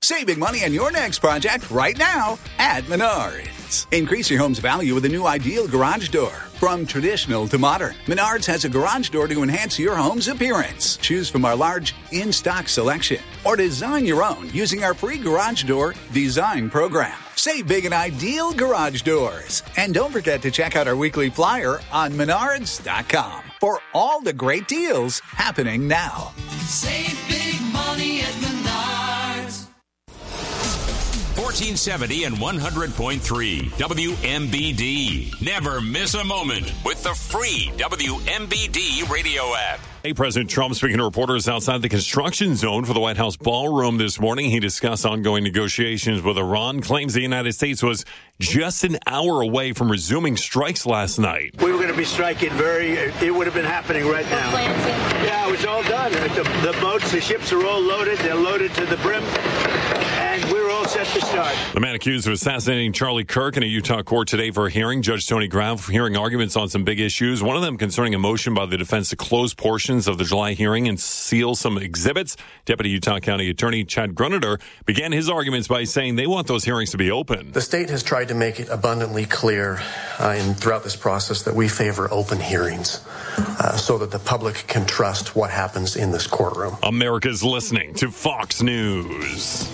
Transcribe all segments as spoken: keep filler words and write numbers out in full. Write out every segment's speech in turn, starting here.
Save big money on your next project right now at Menards. Increase your home's value with a new Ideal garage door. From traditional to modern, Menards has a garage door to enhance your home's appearance. Choose from our large in-stock selection or design your own using our free garage door design program. Save big in Ideal garage doors. And don't forget to check out our weekly flyer on menards dot com for all the great deals happening now. Save big money at Menards. fourteen seventy and one hundred point three W M B D. Never miss a moment with the free W M B D radio app. Hey, President Trump speaking to reporters outside the construction zone for the White House ballroom this morning. He discussed ongoing negotiations with Iran, claims the United States was just an hour away from resuming strikes last night. We were going to be striking very, it would have been happening right now. Yeah, it was all done. The, the boats, the ships are all loaded. They're loaded to the brim. And we're all set to start. The man accused of assassinating Charlie Kirk in a Utah court today for a hearing. Judge Tony Graff hearing arguments on some big issues. One of them concerning a motion by the defense to close portions of the July hearing and seal some exhibits. Deputy Utah County Attorney Chad Grunader began his arguments by saying they want those hearings to be open. The state has tried to make it abundantly clear uh, in, throughout this process that we favor open hearings uh, so that the public can trust what happens in this courtroom. America's listening to Fox News.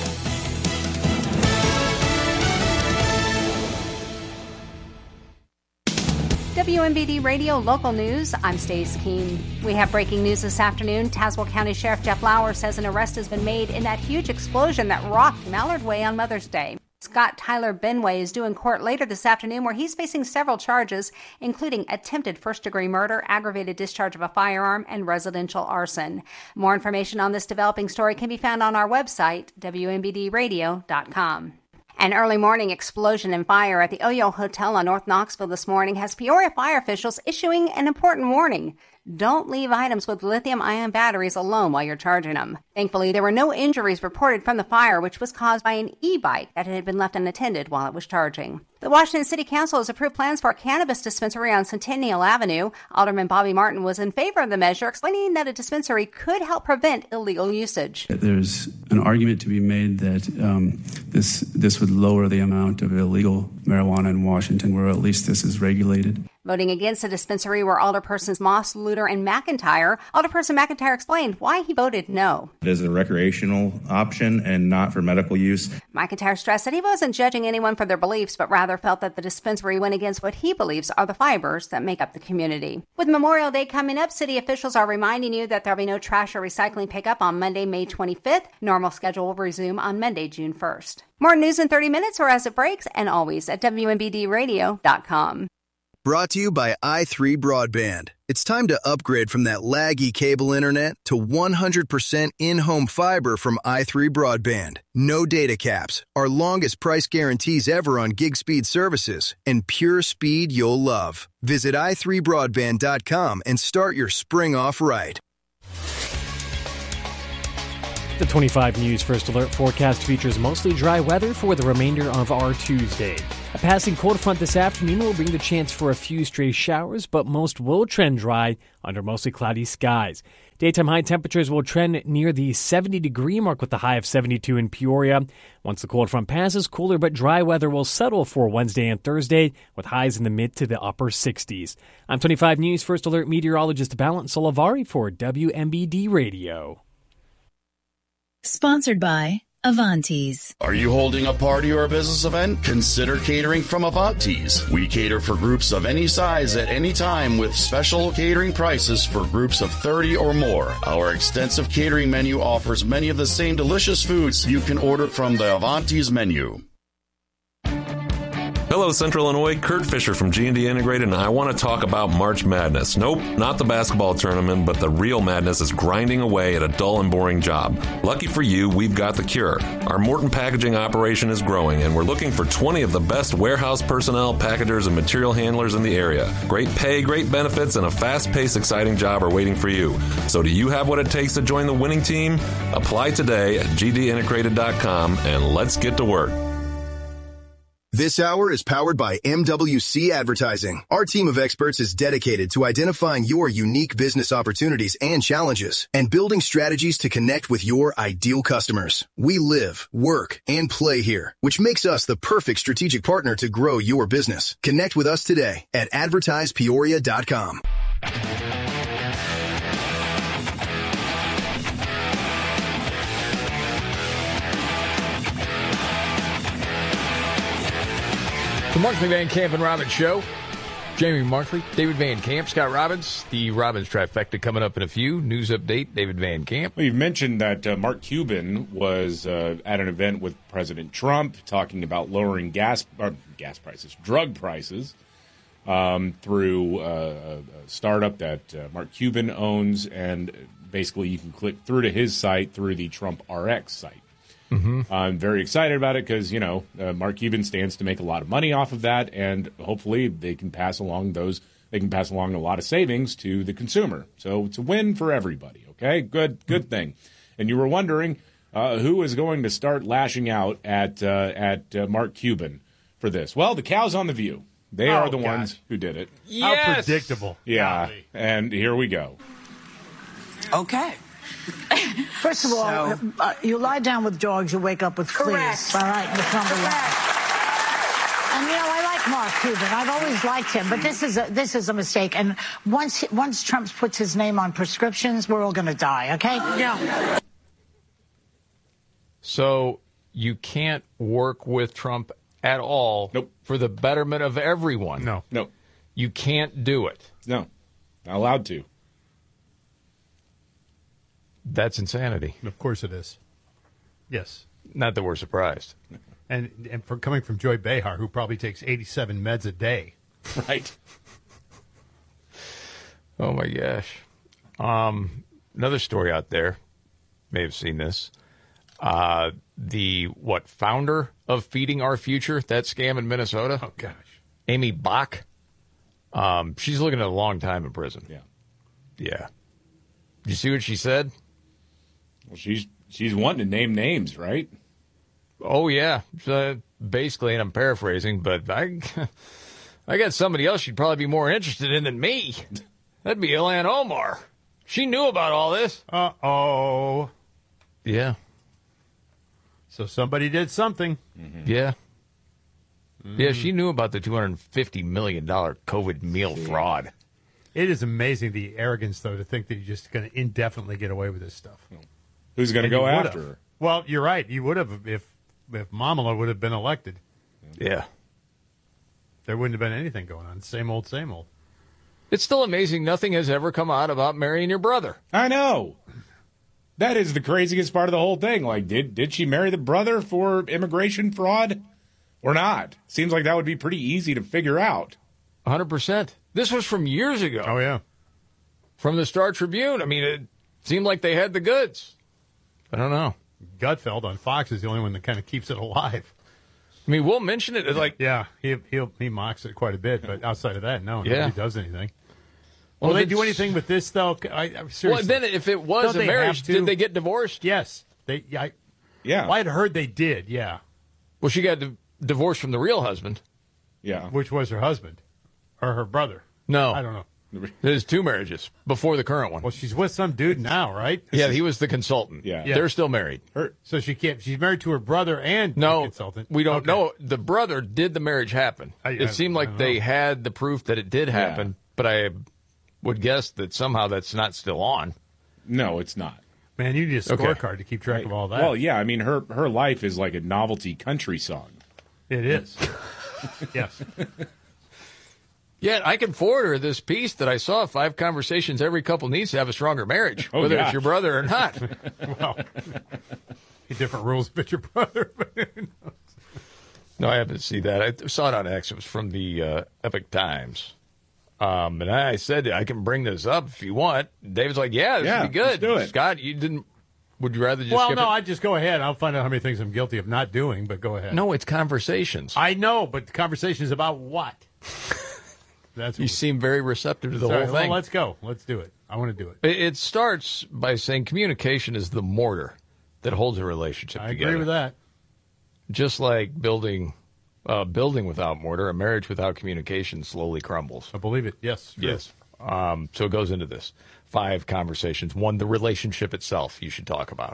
W M B D Radio Local News, I'm Stace Keene. We have breaking news this afternoon. Tazewell County Sheriff Jeff Lauer says an arrest has been made in that huge explosion that rocked Mallard Way on Mother's Day. Scott Tyler Benway is due in court later this afternoon where he's facing several charges, including attempted first-degree murder, aggravated discharge of a firearm, and residential arson. More information on this developing story can be found on our website, W M B D radio dot com. An early morning explosion and fire at the Oyo Hotel on North Knoxville this morning has Peoria fire officials issuing an important warning. Don't leave items with lithium-ion batteries alone while you're charging them. Thankfully, there were no injuries reported from the fire, which was caused by an e-bike that had been left unattended while it was charging. The Washington City Council has approved plans for a cannabis dispensary on Centennial Avenue. Alderman Bobby Martin was in favor of the measure, explaining that a dispensary could help prevent illegal usage. There's an argument to be made that um, this this would lower the amount of illegal marijuana in Washington, where at least this is regulated. Voting against the dispensary were Alderpersons Moss, Luter, and McIntyre. Alderperson McIntyre explained why he voted no. It is a recreational option and not for medical use. McIntyre stressed that he wasn't judging anyone for their beliefs, but rather felt that the dispensary went against what he believes are the fibers that make up the community. With Memorial Day coming up, city officials are reminding you that there'll be no trash or recycling pickup on Monday, May twenty-fifth. Normal schedule will resume on Monday, June first. More news in thirty minutes or as it breaks, and always at W M B D radio dot com. Brought to you by i three Broadband. It's time to upgrade from that laggy cable internet to one hundred percent in-home fiber from i three Broadband. No data caps, our longest price guarantees ever on gig speed services, and pure speed you'll love. Visit i three broadband dot com and start your spring off right. The twenty-five News First Alert forecast features mostly dry weather for the remainder of our Tuesday. A passing cold front this afternoon will bring the chance for a few stray showers, but most will trend dry under mostly cloudy skies. Daytime high temperatures will trend near the seventy-degree mark with a high of seventy-two in Peoria. Once the cold front passes, cooler but dry weather will settle for Wednesday and Thursday, with highs in the mid to the upper sixties. I'm twenty-five News First Alert meteorologist Balance Solivari for W M B D Radio. Sponsored by Avantes. Are you holding a party or a business event? Consider catering from Avantes. We cater for groups of any size at any time with special catering prices for groups of thirty or more. Our extensive catering menu offers many of the same delicious foods you can order from the Avantes menu. Hello, Central Illinois. Kurt Fisher from G and D Integrated, and I want to talk about March Madness. Nope, not the basketball tournament, but the real madness is grinding away at a dull and boring job. Lucky for you, we've got the cure. Our Morton packaging operation is growing, and we're looking for twenty of the best warehouse personnel, packagers, and material handlers in the area. Great pay, great benefits, and a fast-paced, exciting job are waiting for you. So do you have what it takes to join the winning team? Apply today at G D integrated dot com, and let's get to work. This hour is powered by M W C Advertising. Our team of experts is dedicated to identifying your unique business opportunities and challenges and building strategies to connect with your ideal customers. We live, work, and play here, which makes us the perfect strategic partner to grow your business. Connect with us today at advertise peoria dot com. The Markley Van Camp and Robbins Show. Jamie Markley, David Van Camp, Scott Robbins. The Robbins trifecta coming up in a few. News update, David Van Camp. Well, you've mentioned that uh, Mark Cuban was uh, at an event with President Trump talking about lowering gas or gas prices, drug prices, um, through uh, a startup that uh, Mark Cuban owns, and basically you can click through to his site through the Trump R X site. Mm-hmm. I'm very excited about it because, you know, uh, Mark Cuban stands to make a lot of money off of that, and hopefully they can pass along those, they can pass along a lot of savings to the consumer. So it's a win for everybody, okay? Good, good thing. And you were wondering uh, who is going to start lashing out at uh, at uh, Mark Cuban for this. Well, the cows on the View. They oh, are the gosh. ones who did it. Yes. How predictable. Yeah, Golly. And here we go. Okay. First of all, so, uh, you lie down with dogs, you wake up with correct. fleas. All right, that's number one. And you know, I like Mark Cuban. I've always liked him, but this is a, this is a mistake. And once once Trump puts his name on prescriptions, we're all going to die. Okay? Yeah. So you can't work with Trump at all nope. for the betterment of everyone. No, no, you can't do it. No, not allowed to. That's insanity. Of course it is. Yes. Not that we're surprised. And and for coming from Joy Behar, who probably takes eighty-seven meds a day. Right. Oh, my gosh. Um, another story out there, may have seen this. Uh, the, what, founder of Feeding Our Future, that scam in Minnesota? Oh, gosh. Amy Bach. Um, she's looking at a long time in prison. Yeah. Yeah. Did you see what she said? Well, she's she's wanting to name names, right? Oh, yeah. So basically, and I'm paraphrasing, but I, I got somebody else she'd probably be more interested in than me. That'd be Ilhan Omar. She knew about all this. Uh-oh. Yeah. So somebody did something. Mm-hmm. Yeah. Mm. Yeah, she knew about the two hundred fifty million dollars COVID meal yeah. fraud. It is amazing, the arrogance, though, to think that you're just going to indefinitely get away with this stuff. Who's going to go after her? Well, you're right. You would have if if Mamala would have been elected. Yeah. There wouldn't have been anything going on. Same old, same old. It's still amazing nothing has ever come out about marrying your brother. I know. That is the craziest part of the whole thing. Like, did did she marry the brother for immigration fraud or not? Seems like that would be pretty easy to figure out. one hundred percent. This was from years ago. Oh, yeah. From the Star Tribune. I mean, it seemed like they had the goods. I don't know. Gutfeld on Fox is the only one that kind of keeps it alive. I mean, we'll mention it. Like, yeah, he he he mocks it quite a bit, but outside of that, no, yeah. nobody does anything. Well, Will they do anything with this, though? I, I, seriously. Well, then if it was Don't a marriage, did they get divorced? Yes. They. I, yeah. Well, I'd heard they did, yeah. Well, she got di- divorced from the real husband. Yeah. Which was her husband. Or her brother. No. I don't know. There's two marriages before the current one. Well, she's with some dude now, right? Yeah, he was the consultant. Yeah. yeah. They're still married. Her, so she can't, she's married to her brother and no, the consultant? We don't okay. know. The brother did the marriage happen. I, it I, seemed like they know. had the proof that it did happen, yeah. but I would guess that somehow that's not still on. No, it's not. Man, you need a scorecard okay. to keep track right. of all that. Well, yeah, I mean, her, her life is like a novelty country song. It is. Yes. Yeah, I can forward her this piece that I saw. Five conversations every couple needs to have a stronger marriage, oh, whether gosh. it's your brother or not. Well, different rules if it's your brother. No, I haven't seen that. I saw it on X. It was from the uh, Epic Times. Um, and I said, I can bring this up if you want. David's like, yeah, this yeah, would be good. Let's do it. Scott, you didn't. Would you rather just Well, skip no, it? I'd just go ahead. I'll find out how many things I'm guilty of not doing, but go ahead. No, it's conversations. I know, but the conversation is about what? That's you what seem very receptive to the Sorry, whole thing. Well, let's go. Let's do it. I want to do it. it. It starts by saying communication is the mortar that holds a relationship I together. agree with that. Just like building A building without mortar, a marriage without communication slowly crumbles. I believe it. Yes. True. Yes. Um, so it goes into this. Five conversations. One, the relationship itself you should talk about.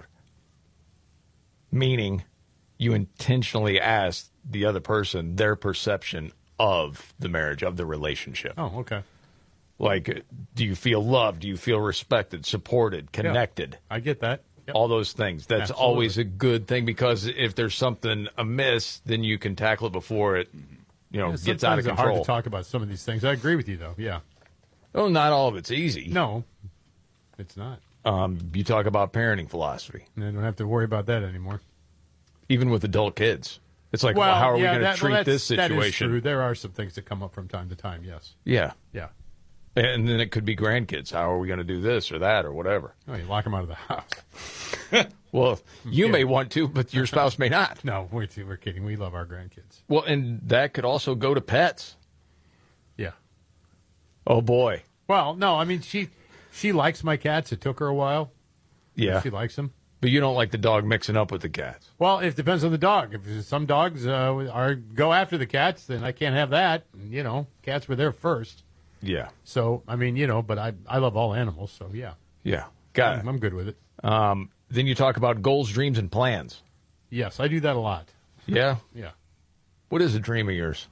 Meaning you intentionally ask the other person their perception of the marriage, of the relationship. Oh, okay. Like, do you feel loved? Do you feel respected, supported, connected? Yeah, I get that. Yep. All those things. That's Absolutely. always a good thing, because if there's something amiss, then you can tackle it before it, you know, Yeah, gets out of sometimes it's control. hard to talk about some of these things. I agree with you, though. Yeah. Well, not all of it's easy. No, it's not. Um, you talk about parenting philosophy. And I don't have to worry about that anymore. Even with adult kids. It's like, well, well, how are yeah, we going to that, treat well, this situation? That is true. There are some things that come up from time to time, yes. Yeah. Yeah. And then it could be grandkids. How are we going to do this or that or whatever? Oh, you lock them out of the house. Well, you Yeah. may want to, but your spouse may not. No, we're, we're kidding. We love our grandkids. Well, and that could also go to pets. Yeah. Oh, boy. Well, no, I mean, she she likes my cats. It took her a while. Yeah. She likes them. But you don't like the dog mixing up with the cats. Well, it depends on the dog. If some dogs uh, are go after the cats, then I can't have that. And, you know, cats were there first. Yeah. So, I mean, you know, but I I love all animals, so yeah. Yeah. Got I'm, it. I'm good with it. Um, then you talk about goals, dreams, and plans. Yes, I do that a lot. Yeah? Yeah. What is a dream of yours?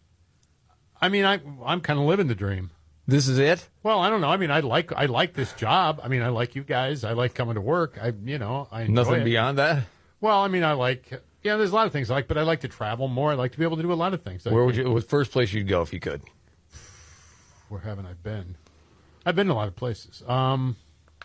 I mean, I I'm kind of living the dream. This is it? Well, I don't know. I mean, I like I like this job. I mean, I like you guys. I like coming to work. I you know, I enjoy Nothing it. beyond that? Well, I mean, I like yeah. There's a lot of things I like, but I like to travel more. I like to be able to do a lot of things. Where would you? What first place you'd go if you could? Where haven't I been? I've been to a lot of places. Um,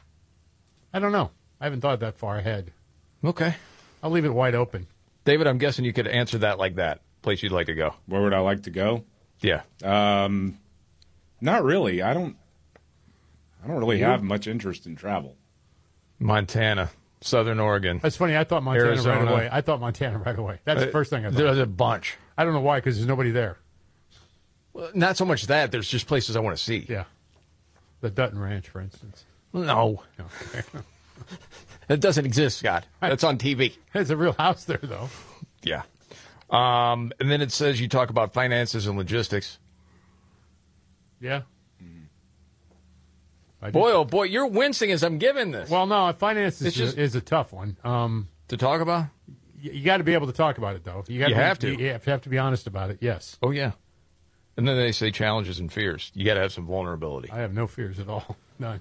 I don't know. I haven't thought that far ahead. Okay. I'll leave it wide open. David, I'm guessing you could answer that like that. Place you'd like to go. Where would I like to go? Yeah. Um, not really. I don't. I don't really You? have much interest in travel. Montana, Southern Oregon. That's funny. I thought Montana Arizona. right away. I thought Montana right away. That's the Uh, first thing I thought. There's a bunch. I don't know why, because there's nobody there. Well, not so much that. There's just places I want to see. Yeah. The Dutton Ranch, for instance. No. Okay. That doesn't exist, Scott. That's on T V. There's a real house there, though. Yeah. Um, and then it says you talk about finances and logistics. Yeah. I do. Boy, oh boy, you're wincing as I'm giving this. Well, no, finance is, It's just- is a tough one. Um, to talk about? you, you got to be able to talk about it, though. You, gotta You be- have to. You have to have to be honest about it. Yes. Oh, yeah. And then they say challenges and fears. You got to have some vulnerability. I have no fears at all. None.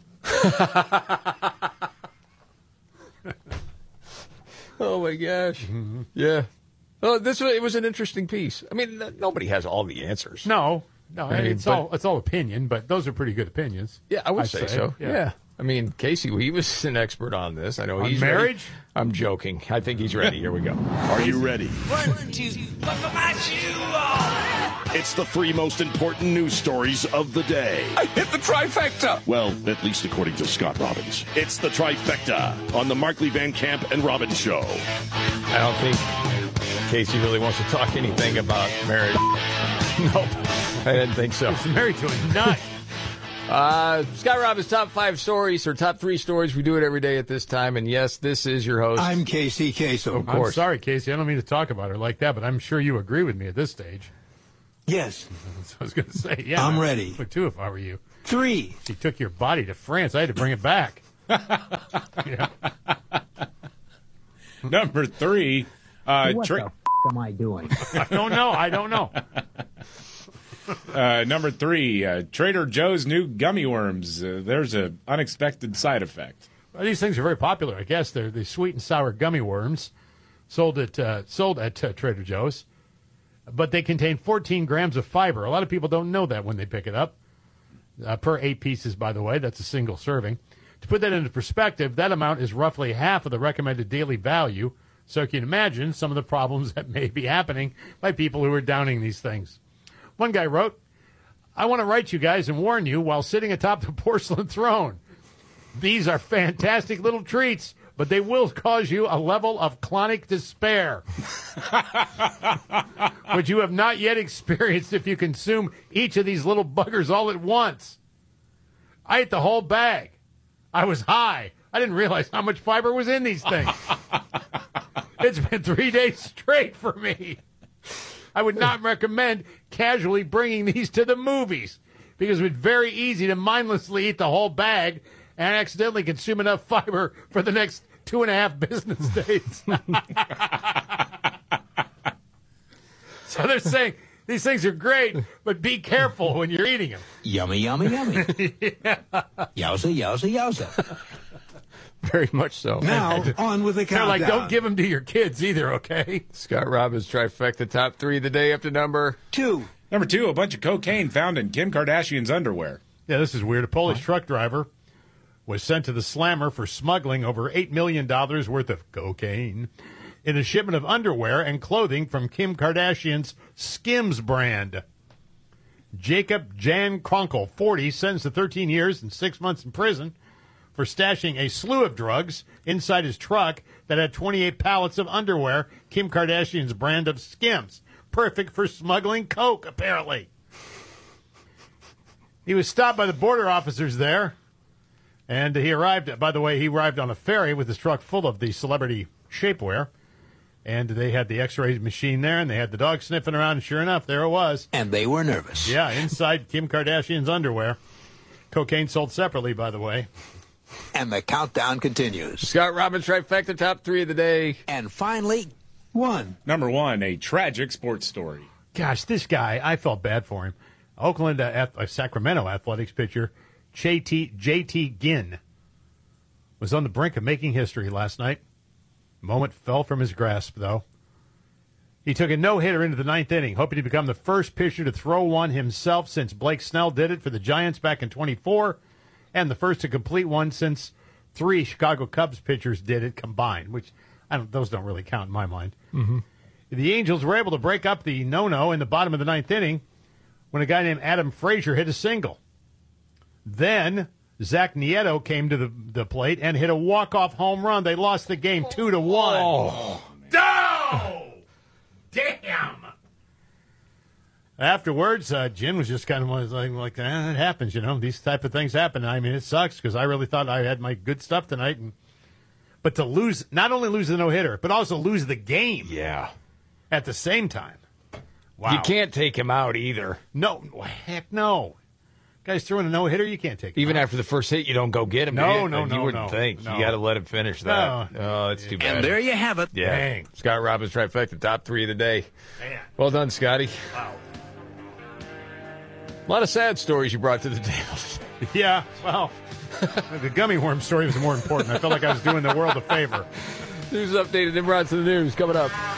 Oh, my gosh. Mm-hmm. Yeah. Oh, this was, it was an interesting piece. I mean, n- nobody has all the answers. No, no, I mean, it's but- all it's all opinion, but those are pretty good opinions. Yeah, I would I'd say, so. Yeah. I mean, Casey, he was an expert on this. I know On he's marriage? ready. I'm joking. I think he's ready. Here we go. Are you ready? One, two, buckle my shoe on. It's the three most important news stories of the day. I hit the trifecta. Well, at least according to Scott Robbins. It's the trifecta on the Markley Van Camp and Robbins Show. I don't think Casey really wants to talk anything about marriage. Nope. I didn't think so. He's married to a nut. Uh, Scott Robbins' top five stories, or top three stories. We do it every day at this time. And yes, this is your host. I'm Casey Kasem. Of course. I'm sorry, Casey. I don't mean to talk about her like that, but I'm sure you agree with me at this stage. Yes. That's what I was going to say. Yeah, I'm I ready. would too if I were you. Three. She took your body to France. I had to bring it back. Yeah. Number three. Uh, what tra- the f- am I doing? I don't know. I don't know. uh, number three. Uh, Trader Joe's new gummy worms. Uh, there's an unexpected side effect. Well, these things are very popular, I guess. They're the sweet and sour gummy worms sold at uh, sold at uh, Trader Joe's. But they contain fourteen grams of fiber. A lot of people don't know that when they pick it up. Uh, per eight pieces, by the way. That's a single serving. To put that into perspective, that amount is roughly half of the recommended daily value. So you can imagine some of the problems that may be happening by people who are downing these things. One guy wrote, I want to write you guys and warn you while sitting atop the porcelain throne. These are fantastic little treats, but they will cause you a level of chronic despair, which you have not yet experienced if you consume each of these little buggers all at once. I ate the whole bag. I was high. I didn't realize how much fiber was in these things. It's been three days straight for me. I would not recommend casually bringing these to the movies because it's very easy to mindlessly eat the whole bag and accidentally consume enough fiber for the next two and a half business days. So they're saying these things are great, but be careful when you're eating them. Yummy, yummy, yummy. Yeah. Yowza, yowza, yowza. Very much so. Now, on with the They're countdown. like, don't give them to your kids either, okay? Scott Robbins trifecta top three of the day up to number two. Number two, a bunch of cocaine found in Kim Kardashian's underwear. Yeah, this is weird. A Polish truck driver was sent to the slammer for smuggling over eight million dollars worth of cocaine in a shipment of underwear and clothing from Kim Kardashian's Skims brand. Jacob Jan Kronkel, forty, sentenced to thirteen years and six months in prison for stashing a slew of drugs inside his truck that had twenty-eight pallets of underwear, Kim Kardashian's brand of Skims. Perfect for smuggling coke, apparently. He was stopped by the border officers there, and he arrived, by the way, he arrived on a ferry with his truck full of the celebrity shapewear, and they had the x-ray machine there, and they had the dog sniffing around, and sure enough, there it was. And they were nervous. Yeah, inside Kim Kardashian's underwear. Cocaine sold separately, by the way. And the countdown continues. Scott Robbins trifecta top three of the day. And finally, one. Number one, a tragic sports story. Gosh, this guy, I felt bad for him. Oakland, uh, ath- uh, Sacramento Athletics pitcher J T J T Ginn was on the brink of making history last night. Moment fell from his grasp, though. He took a no-hitter into the ninth inning, hoping to become the first pitcher to throw one himself since Blake Snell did it for the Giants back in twenty-four, and the first to complete one since three Chicago Cubs pitchers did it combined, which I don't, those don't really count in my mind. Mm-hmm. The Angels were able to break up the no-no in the bottom of the ninth inning when a guy named Adam Frazier hit a single. Then Zach Nieto came to the, the plate and hit a walk-off home run. They lost the game two to one. Oh, Oh, damn! Afterwards, uh, Jim was just kind of like, like eh, it happens, you know. These type of things happen. I mean, it sucks because I really thought I had my good stuff tonight, and but to lose, not only lose the no-hitter, but also lose the game. Yeah. At the same time. Wow. You can't take him out either. No, heck no. Guy's throwing a no-hitter, you can't take him Even out. after the first hit, you don't go get him. No, do you? no, Like, no, You wouldn't no, think. no. You got to let him finish that. No. Oh, that's too bad. And there you have it. Yeah. Dang. Scott Robbins trifecta top three of the day. Man. Well done, Scotty. Wow. A lot of sad stories you brought to the table. Yeah, well, the gummy worm story was more important. I felt like I was doing the world a favor. News updated and brought to the news coming up.